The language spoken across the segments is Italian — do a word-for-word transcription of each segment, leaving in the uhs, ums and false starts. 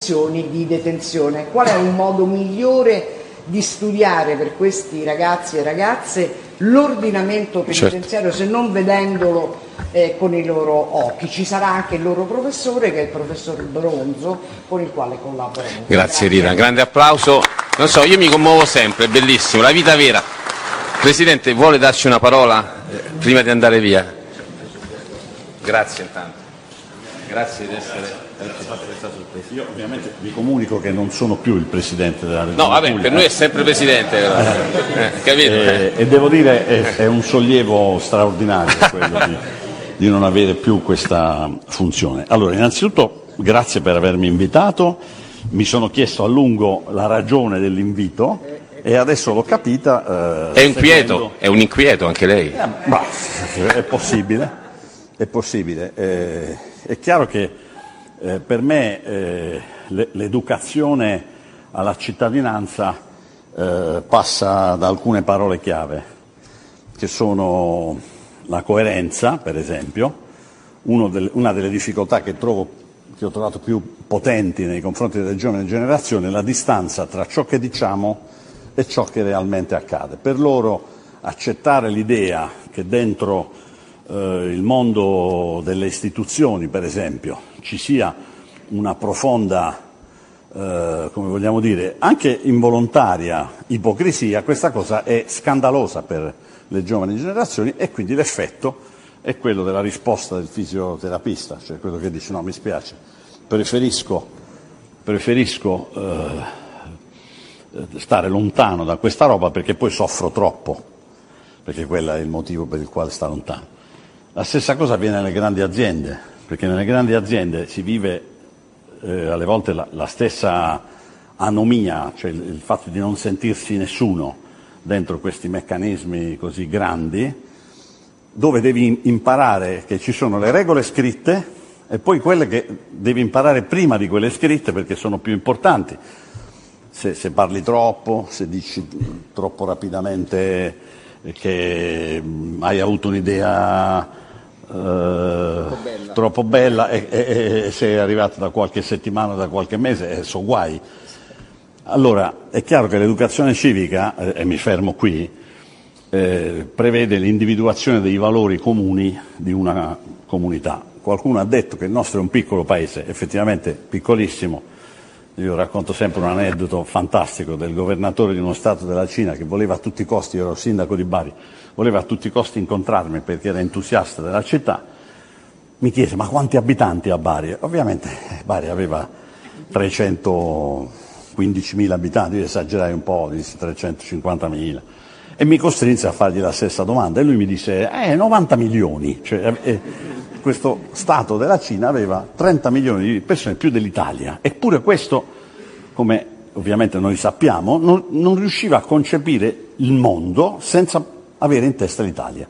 di detenzione. Qual è un modo migliore di studiare per questi ragazzi e ragazze l'ordinamento penitenziario, certo, se non vedendolo eh, con i loro occhi? Ci sarà anche il loro professore, che è il professor Bronzo, con il quale collaborano. Grazie Rita, grande applauso. Non so, io mi commuovo sempre, è bellissimo, la vita vera. Presidente, vuole darci una parola eh, prima di andare via? Grazie intanto. Grazie di essere... Io ovviamente vi comunico che non sono più il Presidente della Regione. No, vabbè, per noi è sempre Presidente, eh, capito? Eh, e devo dire è, è un sollievo straordinario quello di, di non avere più questa funzione. Allora, innanzitutto grazie per avermi invitato, mi sono chiesto a lungo la ragione dell'invito e adesso l'ho capita. Eh, è inquieto, seguendo... è un inquieto anche lei. Eh, bah, è possibile, è possibile. Eh, è chiaro che Eh, per me eh, l'educazione alla cittadinanza eh, passa da alcune parole chiave, che sono la coerenza, per esempio. Uno del, una delle difficoltà che, trovo, che ho trovato più potenti nei confronti delle giovani generazioni è la distanza tra ciò che diciamo e ciò che realmente accade. Per loro accettare l'idea che dentro Eh, il mondo delle istituzioni, per esempio, ci sia una profonda, eh, come vogliamo dire, anche involontaria ipocrisia, questa cosa è scandalosa per le giovani generazioni e quindi l'effetto è quello della risposta del fisioterapista, cioè quello che dice no, mi spiace, preferisco, preferisco eh, stare lontano da questa roba perché poi soffro troppo, perché quello è il motivo per il quale sta lontano. La stessa cosa avviene nelle grandi aziende, perché nelle grandi aziende si vive eh, alle volte la, la stessa anomia, cioè il, il fatto di non sentirsi nessuno dentro questi meccanismi così grandi, dove devi imparare che ci sono le regole scritte e poi quelle che devi imparare prima di quelle scritte perché sono più importanti. Se, se parli troppo, se dici troppo rapidamente che hai avuto un'idea Uh, troppo bella, troppo bella e, e, e sei arrivato da qualche settimana, da qualche mese e so guai. Allora è chiaro che l'educazione civica, eh, e mi fermo qui, eh, prevede l'individuazione dei valori comuni di una comunità. Qualcuno ha detto che il nostro è un piccolo paese, effettivamente piccolissimo. Io racconto sempre un aneddoto fantastico del governatore di uno stato della Cina che voleva a tutti i costi, io ero sindaco di Bari, voleva a tutti i costi incontrarmi perché era entusiasta della città. Mi chiese ma quanti abitanti ha Bari? Ovviamente Bari aveva trecentoquindicimila abitanti, io esagerai un po', disse trecentocinquantamila, e mi costrinse a fargli la stessa domanda e lui mi disse eh novanta milioni, cioè, eh, questo Stato della Cina aveva trenta milioni di persone più dell'Italia, eppure questo, come ovviamente noi sappiamo, non, non riusciva a concepire il mondo senza avere in testa l'Italia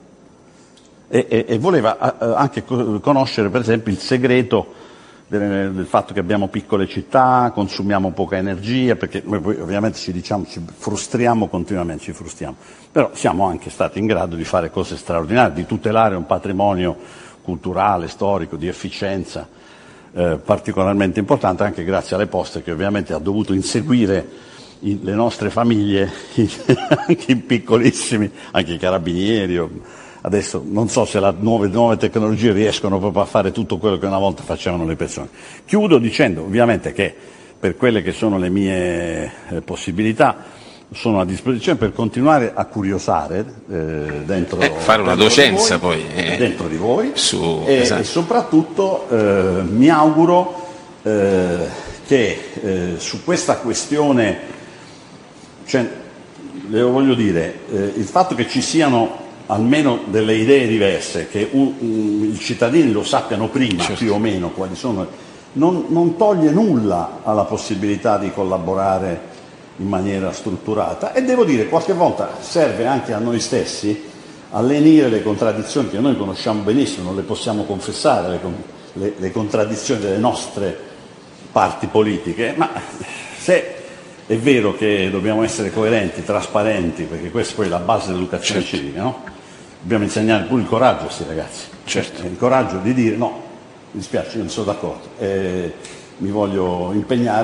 e, e, e voleva eh, anche conoscere per esempio il segreto del, del fatto che abbiamo piccole città, consumiamo poca energia, perché noi poi ovviamente ci diciamo, ci frustriamo continuamente, ci frustriamo, però siamo anche stati in grado di fare cose straordinarie, di tutelare un patrimonio culturale, storico, di efficienza eh, particolarmente importante, anche grazie alle poste che ovviamente ha dovuto inseguire i, le nostre famiglie, i, anche i piccolissimi, anche i carabinieri. Adesso non so se le nuove, nuove tecnologie riescono proprio a fare tutto quello che una volta facevano le persone. Chiudo dicendo ovviamente che per quelle che sono le mie eh, possibilità sono a disposizione per continuare a curiosare eh, dentro eh, fare una dentro docenza di voi, poi eh, dentro di voi su, e, esatto. e soprattutto eh, mi auguro eh, che eh, su questa questione, cioè, le voglio dire, eh, il fatto che ci siano almeno delle idee diverse, che un, un, i cittadini lo sappiano prima, certo, più o meno quali sono, non, non toglie nulla alla possibilità di collaborare in maniera strutturata e devo dire qualche volta serve anche a noi stessi a lenire le contraddizioni che noi conosciamo benissimo, non le possiamo confessare le, le, le contraddizioni delle nostre parti politiche, ma se è vero che dobbiamo essere coerenti, trasparenti, perché questa poi è la base dell'educazione, certo, civica, no? Dobbiamo insegnare pure il coraggio a questi ragazzi, certo, il coraggio di dire no, mi dispiace, io non sono d'accordo, eh, mi voglio impegnare